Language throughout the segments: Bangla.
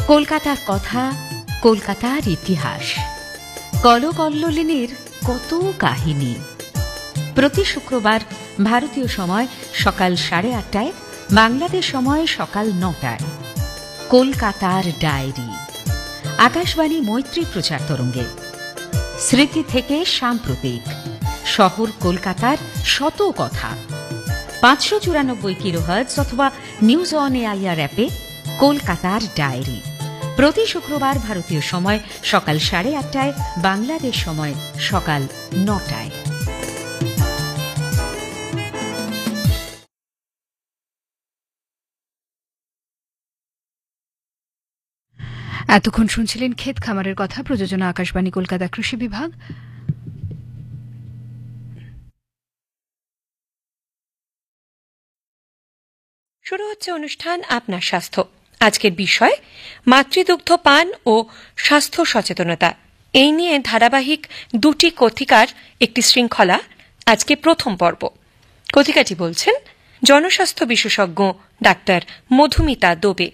কলকাতার কথা, কলকাতার ইতিহাস, কলকল্লোলিনীর কত কাহিনী। প্রতি শুক্রবার ভারতীয় সময় সকাল 8:30টায়, বাংলাদেশ সময় সকাল 9টায় কলকাতার ডায়েরি, আকাশবাণী মৈত্রী প্রচার তরঙ্গে। স্মৃতি থেকে সাম্প্রতিক, শহর কলকাতার শত কথা। 594 কিলোহার্টজ অথবা নিউজ অন এআইআর অ্যাপে কলকাতার ডায়েরি। প্রতি শুক্রবার ভারতীয় সময় সকাল 8:30টায়, বাংলাদেশ সময় সকাল 9টায়। এতক্ষণ শুনছিলেন ক্ষেত খামারের কথা, প্রযোজনা আকাশবাণী কলকাতা কৃষি বিভাগ। শুরু হচ্ছে অনুষ্ঠান আপনার স্বাস্থ্য। আজকের বিষয় মাতৃদুগ্ধ পান ও স্বাস্থ্য সচেতনতা। এই নিয়ে ধারাবাহিক 2টি কথিকার একটি শৃঙ্খলা। আজকে প্রথম পর্ব। কথিকাটি বলছেন জনস্বাস্থ্য বিশেষজ্ঞ ডাক্তার মধুমিতা দোবে।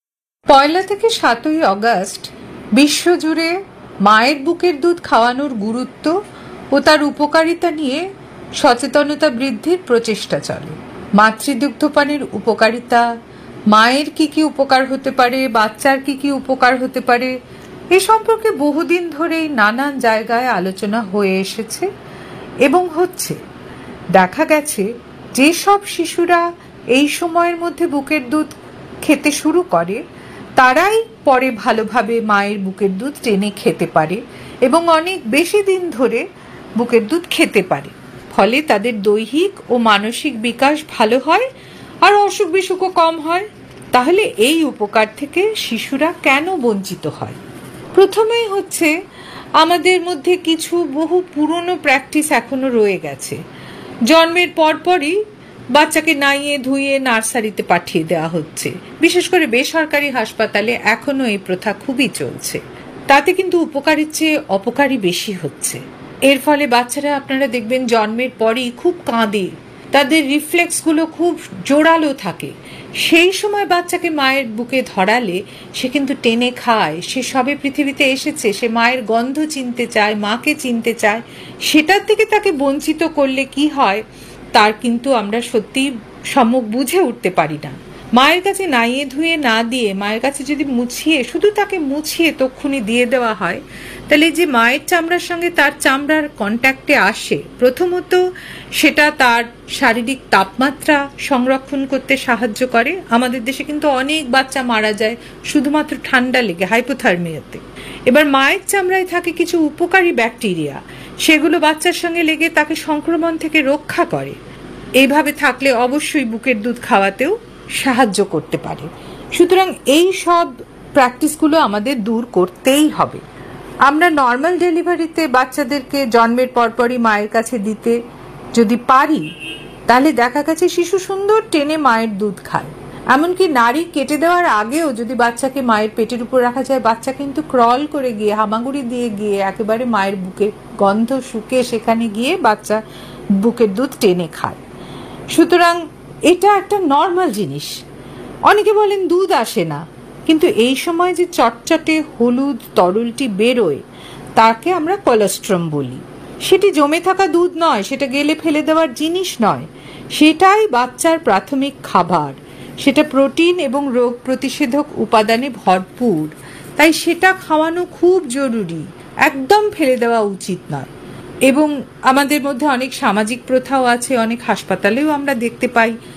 1 থেকে 7 অগস্ট বিশ্বজুড়ে মায়ের বুকের দুধ খাওয়ানোর গুরুত্ব ও তার উপকারিতা নিয়ে সচেতনতা বৃদ্ধির প্রচেষ্টা চলে। মাতৃদুগ্ধপানের উপকারিতা, মায়ের কি কি উপকার হতে পারে, বাচ্চার কি কি উপকার হতে পারে, এ সম্পর্কে বহুদিন ধরেই নানান জায়গায় আলোচনা হয়ে এসেছে এবং হচ্ছে। দেখা গেছে যেসব শিশুরা এই সময়ের মধ্যে বুকের দুধ খেতে শুরু করে, তারাই পরে ভালোভাবে মায়ের বুকের দুধ টেনে খেতে পারে এবং অনেক বেশি দিন ধরে বুকের দুধ খেতে পারে। ফলে তাদের দৈহিক ও মানসিক বিকাশ ভালো হয় আর অসুখ বিসুখও কম হয়। তাহলে এই উপকার থেকে শিশুরা কেন বঞ্চিত হয়? প্রথমেই হচ্ছে, আমাদের মধ্যে কিছু বহু পুরনো প্র্যাকটিস এখনো রয়ে গেছে। জন্মের পরপরই বাচ্চাকে নাইয়ে ধুইয়ে নার্সারিতে পাঠিয়ে দেওয়া হচ্ছে। বিশেষ করে বেসরকারি হাসপাতালে এখনো এই প্রথা খুবই চলছে। তাতে কিন্তু উপকারের চেয়ে অপকারই বেশি হচ্ছে। এর ফলে বাচ্চারা, আপনারা দেখবেন, জন্মের পরই খুব কাঁদে, তাদের রিফ্লেক্সগুলো খুব জোরালো থাকে। সেই সময় বাচ্চাকে মায়ের বুকে ধরালে সে কিন্তু টেনে খায়। সে সবে পৃথিবীতে এসেছে, সে মায়ের গন্ধ চিনতে চায়, মাকে চিনতে চায়। সেটার থেকে তাকে বঞ্চিত করলে কি হয়, তার কিন্তু আমরা সত্যি সম্যক বুঝে উঠতে পারি না। মায়ের কাছে নাইয়ে ধুয়ে না দিয়ে, মায়ের কাছে যদি মুছিয়ে, শুধু তাকে মুছিয়ে তক্ষুনি দিয়ে দেওয়া হয়, তাহলে যে মায়ের চামড়ার সঙ্গে তার চামড়ার কন্ট্যাক্টে আসে, প্রথমত সেটা তার শারীরিক তাপমাত্রা সংরক্ষণ করতে সাহায্য করে। আমাদের দেশে কিন্তু অনেক বাচ্চা মারা যায় শুধুমাত্র ঠান্ডা লেগে, হাইপোথার্মিয়াতে। এবার মায়ের চামড়ায় থাকে কিছু উপকারী ব্যাকটেরিয়া, সেগুলো বাচ্চার সঙ্গে লেগে তাকে সংক্রমণ থেকে রক্ষা করে। এইভাবে থাকলে অবশ্যই বুকের দুধ খাওয়াতেও সাহায্য করতে পারে। সুতরাং এই সব প্র্যাকটিসগুলো আমাদের দূর করতেই হবে। আমরা নর্মাল ডেলিভারিতে বাচ্চাদেরকে জন্মের পরপরই মায়ের কাছে দিতে যদি পারি, তাহলে দেখা গেছে শিশু সুন্দর টেনে মায়ের দুধ খায়। এমনকি নাড়ি কেটে দেওয়ার আগেও যদি বাচ্চাকে মায়ের পেটের উপর রাখা যায়, বাচ্চা কিন্তু ক্রল করে গিয়ে, হামাগুড়ি দিয়ে গিয়ে একেবারে মায়ের বুকে গন্ধ শুকে সেখানে গিয়ে বাচ্চা বুকের দুধ টেনে খায়। সুতরাং এটা একটা নর্মাল জিনিস। অনেকে বলেন দুধ আসে না, কিন্তু এই সময় যে চটচটে হলুদ তরলটি বেরোয়, তাকে আমরা কোলেস্ট্রম বলি। সেটি জমে থাকা দুধ নয়, সেটা গেলে ফেলে দেওয়ার জিনিস নয়, সেটাই বাচ্চার প্রাথমিক খাবার। সেটা প্রোটিন এবং রোগ প্রতিষেধক উপাদানে ভরপুর, তাই সেটা খাওয়ানো খুব জরুরি, একদম ফেলে দেওয়া উচিত নয়। এবং আমাদের মধ্যে অনেক সামাজিক প্রথাও আছে, অনেক হাসপাতালেও আমরা দেখতে পাই